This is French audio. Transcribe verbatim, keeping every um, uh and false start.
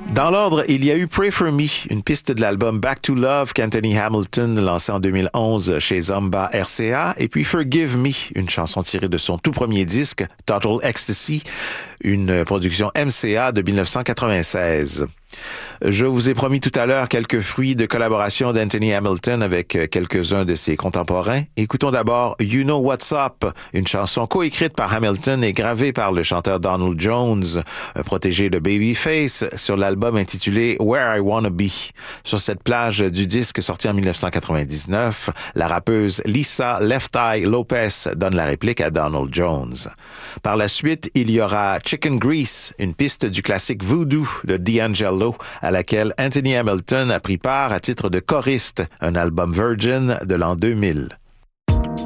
Dans l'ordre, il y a eu Pray For Me, une piste de l'album Back to Love qu'Anthony Hamilton lancé en deux mille onze chez Zomba R C A, et puis Forgive Me, une chanson tirée de son tout premier disque, Total Ecstasy, une production M C A de dix-neuf cent quatre-vingt-seize. Je vous ai promis tout à l'heure quelques fruits de collaboration d'Anthony Hamilton avec quelques-uns de ses contemporains. Écoutons d'abord You Know What's Up, une chanson coécrite par Hamilton et gravée par le chanteur Donald Jones, protégé de Babyface, sur l'album intitulé Where I Wanna Be. Sur cette plage du disque sorti en dix-neuf cent quatre-vingt-dix-neuf, la rappeuse Lisa Left Eye Lopez donne la réplique à Donald Jones. Par la suite, il y aura Chicken Grease, une piste du classique Voodoo de D'Angelo, à laquelle Anthony Hamilton a pris part à titre de choriste, un album Virgin de l'an deux mille.